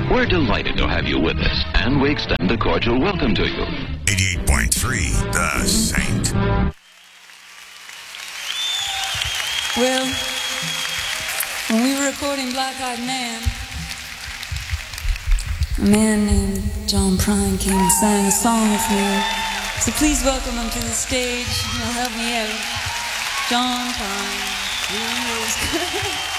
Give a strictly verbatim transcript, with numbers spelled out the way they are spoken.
We're delighted to have you with us, and we extend a cordial welcome to you. eighty-eight point three, The Saint. Well, when we were recording Black Eyed Man, a man named John Prine came and sang a song with me. So please welcome him to the stage. He'll help me out. John Prine.